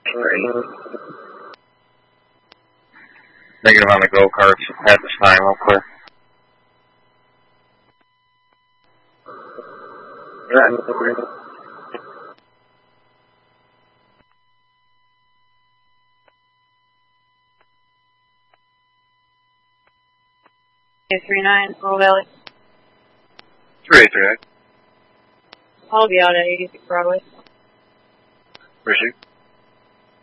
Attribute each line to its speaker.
Speaker 1: Negative on the go-karts at this time, real quick.
Speaker 2: Okay, 39, Pearl Valley.
Speaker 1: 3839.
Speaker 2: I'll be out at 86 Broadway.
Speaker 1: Where's she?